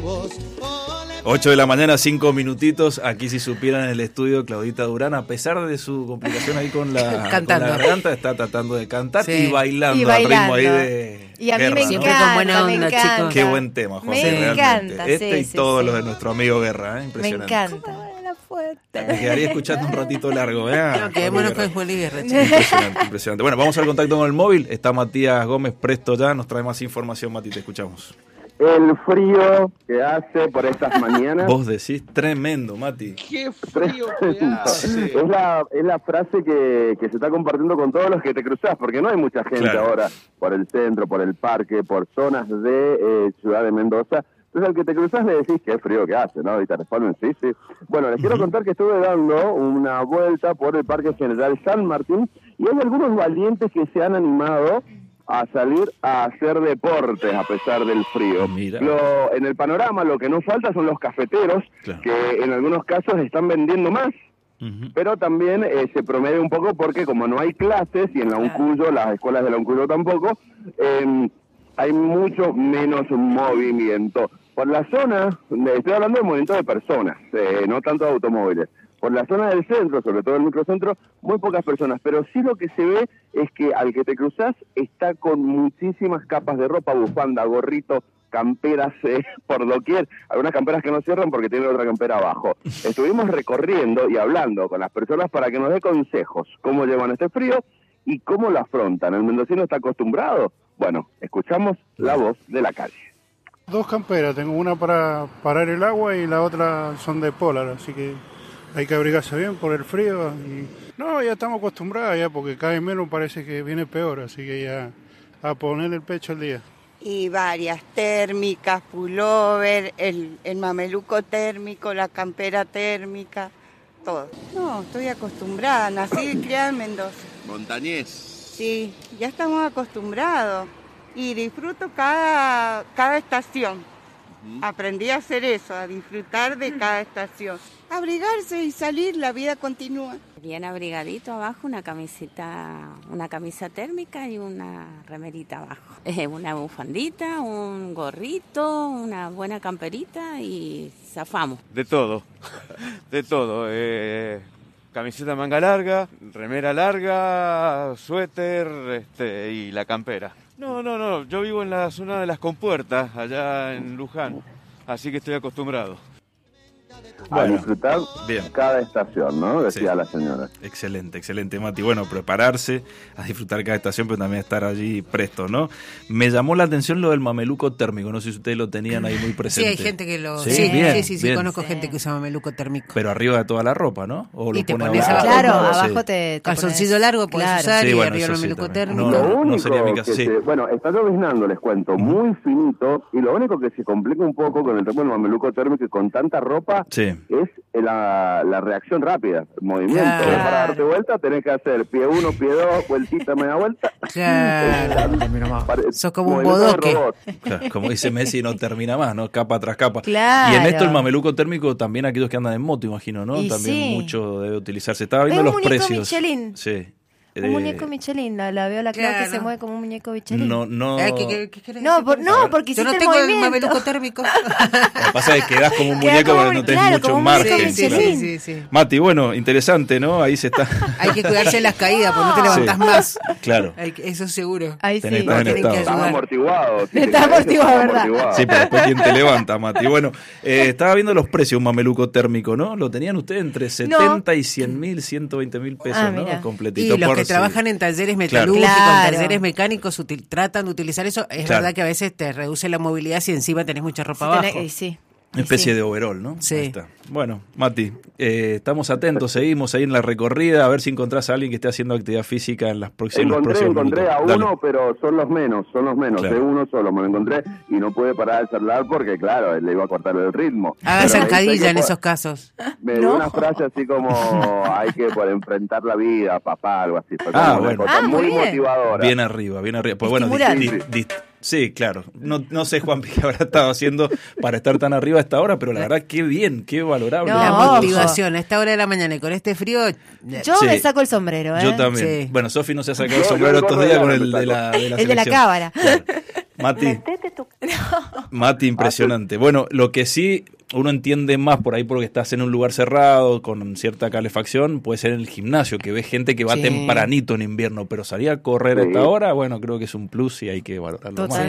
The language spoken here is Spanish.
8 de la mañana, 5 minutitos. Aquí, si supieran, en el estudio, Claudita Durán, a pesar de su complicación ahí con la garganta, está tratando de cantar y bailando al ritmo ahí de y a mí Guerra, me encanta, con buena onda, chicos. Qué buen tema, José, me realmente. encanta, Y todos los de nuestro amigo Guerra, impresionante. Me encanta. Me quedaría escuchando un ratito largo. Quedémonos con Juan y Guerra, chicos. Impresionante. Bueno, vamos al contacto con el móvil. Está Matías Gómez presto ya, nos trae más información. Mati, te escuchamos. El frío que hace por estas mañanas. Vos decís tremendo, Mati. ¡Qué frío que hace! Es la frase que se está compartiendo con todos los que te cruzás, porque no hay mucha gente ahora por el centro, por el parque, por zonas de Ciudad de Mendoza. Entonces al que te cruzás le decís qué frío que hace, ¿no? Y te responden sí. Bueno, les quiero contar que estuve dando una vuelta por el Parque General San Martín y hay algunos valientes que se han animado a salir a hacer deportes a pesar del frío. En el panorama lo que no falta son los cafeteros, que en algunos casos están vendiendo más, pero también se promedia un poco porque como no hay clases, y en la UNCUYO, las escuelas de la UNCUYO tampoco, hay mucho menos movimiento. Por la zona, estoy hablando de movimiento de personas, no tanto de automóviles. Por la zona del centro, sobre todo el microcentro, muy pocas personas, pero sí lo que se ve es que al que te cruzás está con muchísimas capas de ropa, bufanda, gorrito, camperas por doquier, algunas camperas que no cierran porque tienen otra campera abajo. Estuvimos recorriendo y hablando con las personas para que nos dé consejos, cómo llevan este frío y cómo lo afrontan. ¿El mendocino está acostumbrado? Bueno, escuchamos la voz de la calle. 2 camperas, tengo una para parar el agua y la otra son de polar, así que hay que abrigarse bien por el frío. No, ya estamos acostumbrados ya, porque cada vez menos parece que viene peor, así que ya a poner el pecho al día. Y varias térmicas, pullover, el mameluco térmico, la campera térmica, todo. No, estoy acostumbrada, nací y criada en Mendoza. ¿Montañés? Sí, ya estamos acostumbrados y disfruto cada estación. Aprendí a hacer eso, a disfrutar de cada estación. Abrigarse y salir, la vida continúa. Bien abrigadito abajo, una camisa térmica y una remerita abajo. Una bufandita, un gorrito, una buena camperita y zafamos. De todo. Camiseta manga larga, remera larga, suéter y la campera. No, yo vivo en la zona de las compuertas, allá en Luján, así que estoy acostumbrado. A disfrutar cada estación, ¿no? Decía la señora. Excelente, Mati. Bueno, prepararse, a disfrutar cada estación, pero también estar allí presto, ¿no? Me llamó la atención lo del mameluco térmico, no sé si ustedes lo tenían ahí muy presente. Sí, hay gente que lo... Sí, bien. Conozco gente que usa mameluco térmico. Pero arriba de toda la ropa, ¿no? O y lo te pone pones abajo. Claro, abajo te calzoncillo largo puedes usar y arriba el mameluco térmico. Lo único sería mi caso, bueno, está lloviznando, les cuento, muy finito, y lo único que se complica un poco con el tema del mameluco térmico y con tanta ropa es la reacción rápida, el movimiento. Para darte vuelta tenés que hacer pie 1, pie 2, vueltita, media vuelta. Sos como un bodoque. Claro, como dice Messi, no termina más, ¿no? Capa tras capa. Claro. Y en esto el mameluco térmico también aquellos que andan en moto, imagino, ¿no? Y también mucho debe utilizarse. Estaba viendo los precios. Michelin. Sí. Un muñeco Michelin, la veo la clave que se mueve como un muñeco Michelin. No. ¿Qué porque yo no hiciste tengo el el mameluco térmico. Lo que pasa es que quedás como un muñeco, pero no tenés mucho margen. Sí. Mati, bueno, interesante, ¿no? Ahí se está. Hay que cuidarse de las caídas, porque no te levantás más. Claro. Eso seguro. Ahí sí. Estás amortiguado. Está amortiguado, ¿verdad? Sí, pero después quién te levanta, Mati. Bueno, estaba viendo los precios, un mameluco térmico, ¿no? Lo tenían ustedes entre 70 y 100.000, 120.000 pesos, ¿no? Completito. Y los que trabajan en talleres metalúrgicos, en talleres mecánicos, tratan de utilizar eso. Es verdad que a veces te reduce la movilidad si encima tenés mucha ropa abajo. Una especie de overall, ¿no? Sí. Ahí está. Bueno, Mati, estamos atentos, seguimos ahí en la recorrida, a ver si encontrás a alguien que esté haciendo actividad física en las próximas Encontré a uno, pero son los menos. Claro. De uno solo me lo encontré y no pude parar de charlar porque, claro, le iba a cortar el ritmo. Haga zancadilla en esos casos. Me dio una frase así como, hay que enfrentar la vida, papá, algo así. Fue bueno. Muy motivadora. Bien arriba. Pues bueno, Sí, claro. No sé, Juanpi, qué habrá estado haciendo para estar tan arriba a esta hora, pero la verdad, qué bien, qué valorable. La motivación a esta hora de la mañana y con este frío... Yo me saco el sombrero, Yo también. Sí. Bueno, Sofi no se ha sacado el sombrero estos días con el de la selección. El de la cámara. Claro. Mati, impresionante. Bueno, lo que sí uno entiende más por ahí porque estás en un lugar cerrado, con cierta calefacción, puede ser en el gimnasio, que ves gente que va tempranito en invierno, pero salir a correr a esta hora, bueno, creo que es un plus y hay que valorarlo. Totalmente.